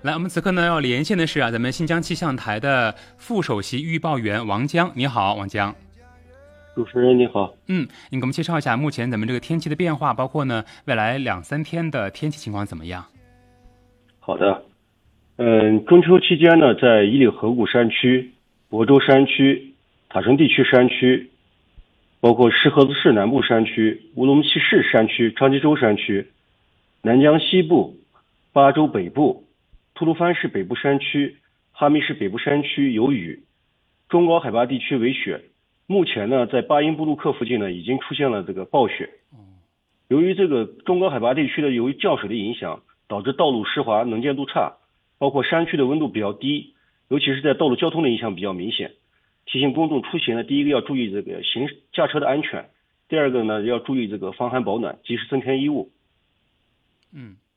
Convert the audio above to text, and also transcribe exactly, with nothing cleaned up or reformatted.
来，我们此刻呢要连线的是啊，咱们新疆气象台的副首席预报员王江。你好，王江。 主持人你好。 嗯，你给我们介绍一下目前咱们这个天气的变化，包括呢未来两三天的天气情况怎么样？ 好的。嗯，中秋期间呢，在伊犁河谷山区、亳州山区、塔城地区山区，包括石河子市南部山区、乌鲁木齐市山区、昌吉州山区、南疆西部、巴州北部、吐鲁番市北部山区、哈密市北部山区有雨，中高海拔地区为雪。目前呢，在巴音布鲁克附近呢，已经出现了这个暴雪。由于这个中高海拔地区的由于降水的影响，导致道路湿滑、能见度差，包括山区的温度比较低，尤其是在道路交通的影响比较明显。提醒公众出行呢，第一个要注意这个行驾车的安全，第二个呢要注意这个防寒保暖，及时增添衣物。 嗯，